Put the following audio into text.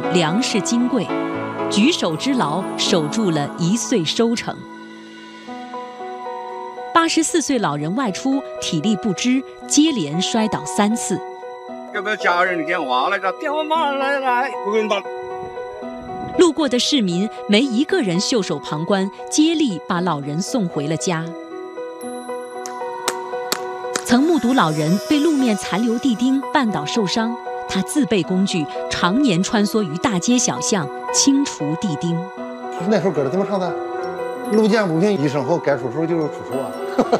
粮食金贵，举手之劳守住了1岁收成。84岁老人外出，体力不支，接连摔倒3次。 给不家人电话，那个电话马上来，我给你打。 路过的市民没一个人袖手旁观，接力把老人送回了家。曾目睹老人被路面残留地钉绊倒受伤，他自备工具，常年穿梭于大街小巷，清除地钉。 那时候搁这怎么唱的？路见不平一声吼，该出手就是出手啊！